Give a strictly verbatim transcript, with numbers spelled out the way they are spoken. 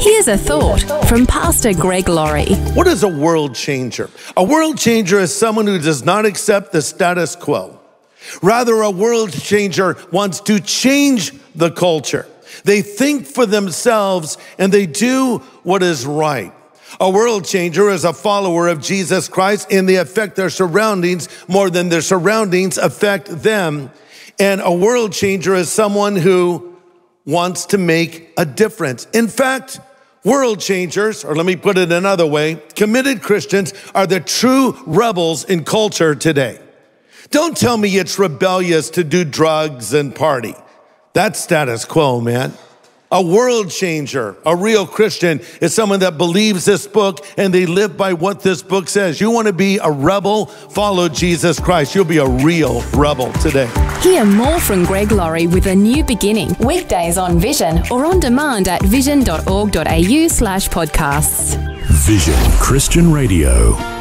Here's a thought from Pastor Greg Laurie. What is a world changer? A world changer is someone who does not accept the status quo. Rather, a world changer wants to change the culture. They think for themselves and they do what is right. A world changer is a follower of Jesus Christ, and they affect their surroundings more than their surroundings affect them. And a world changer is someone who wants to make a difference. In fact, world changers, or let me put it another way, committed Christians are the true rebels in culture today. Don't tell me it's rebellious to do drugs and party. That's status quo, man. A world changer, a real Christian, is someone that believes this book and they live by what this book says. You want to be a rebel? Follow Jesus Christ. You'll be a real rebel today. Hear more from Greg Laurie with A New Beginning, weekdays on Vision or on demand at vision dot org dot a u slash podcasts. Vision Christian Radio.